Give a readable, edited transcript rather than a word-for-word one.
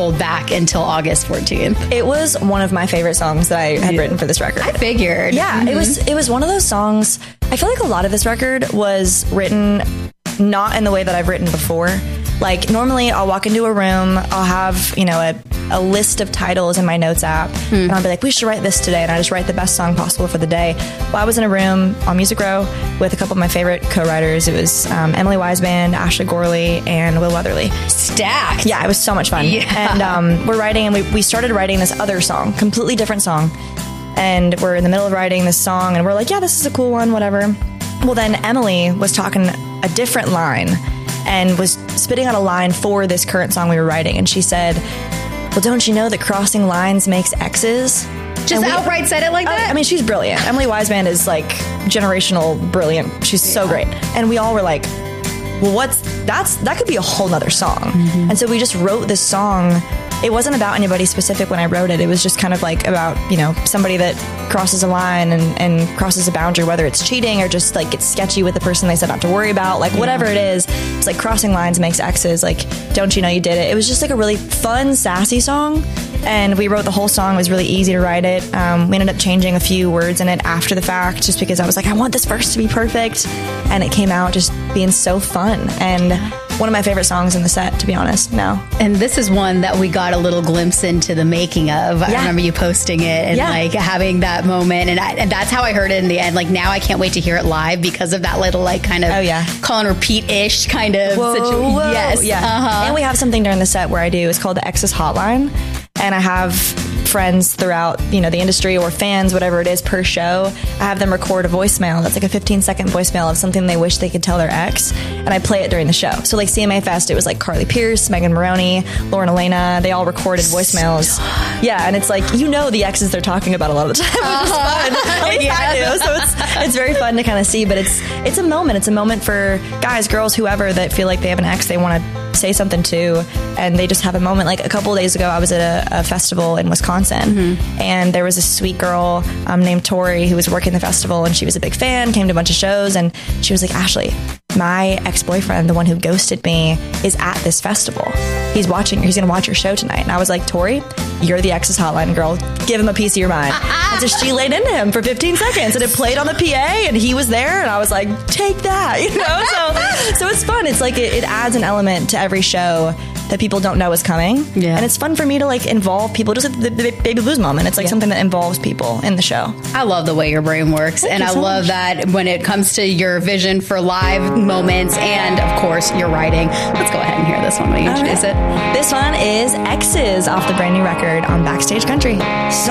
hold back until August 14th? It was one of my favorite songs that I had written for this record. I figured. Yeah, it was one of those songs. I feel like a lot of this record was written not in the way that I've written before. Like, normally I'll walk into a room, I'll have, a list of titles in my notes app, and I'll be like, we should write this today, and I just write the best song possible for the day. Well, I was in a room on Music Row with a couple of my favorite co-writers. It was Emily Weisband, Ashley Gorley, and Will Weatherly. Stacked. Yeah, it was so much fun. Yeah. And we're writing, and we started writing this other song, completely different song. And we're in the middle of writing this song, and we're like, yeah, this is a cool one, whatever. Well, then Emily was talking a different line and was spitting out a line for this current song we were writing. And she said, well, don't you know that crossing lines makes X's? Just outright said it like that? I mean, she's brilliant. Emily Weisband is like generational brilliant. She's so great. And we all were like, well, that could be a whole nother song. And so we just wrote this song. It wasn't about anybody specific when I wrote it. It was just kind of like about, somebody that crosses a line and crosses a boundary, whether it's cheating or just like gets sketchy with the person they said not to worry about, like whatever it is. It's like crossing lines makes X's, like, don't you know you did it? It was just like a really fun, sassy song. And we wrote the whole song. It was really easy to write it. We ended up changing a few words in it after the fact, just because I was like, I want this verse to be perfect. And it came out just being so fun. And one of my favorite songs in the set, to be honest, now. And this is one that we got a little glimpse into the making of. I remember you posting it and like having that moment. And that's how I heard it in the end. Like, now I can't wait to hear it live because of that little like kind of call and repeat-ish kind of situation. Yes. Yeah. And we have something during the set where I do. It's called the X's Hotline. And I have friends throughout, the industry or fans, whatever it is, per show. I have them record a voicemail that's like a 15-second voicemail of something they wish they could tell their ex, and I play it during the show. So like CMA Fest, it was like Carly Pierce, Megan Maroney, Lauren Elena, they all recorded voicemails. Yeah, and it's like, the exes they're talking about a lot of the time, which is fun. At least I do. So it's very fun to kind of see, but it's a moment. It's a moment for guys, girls, whoever that feel like they have an ex they want to say something to, and they just have a moment. Like a couple of days ago, I was at a festival in Wisconsin, and there was a sweet girl named Tori who was working the festival, and she was a big fan, came to a bunch of shows, and she was like, Ashley, my ex-boyfriend, the one who ghosted me, is at this festival. He's going to watch your show tonight. And I was like, Tori, you're the X's Hotline girl. Give him a piece of your mind. And so she laid into him for 15 seconds, and it played on the PA, and he was there, and I was like, take that, So it's fun. It's like it adds an element to every show that people don't know is coming. Yeah. And it's fun for me to like involve people, just like the Baby Blues moment. It's like something that involves people in the show. I love the way your brain works. And I love that when it comes to your vision for live moments and, of course, your writing. Let's go ahead and hear this one. Will you introduce it? This one is X's off the brand new record on Backstage Country.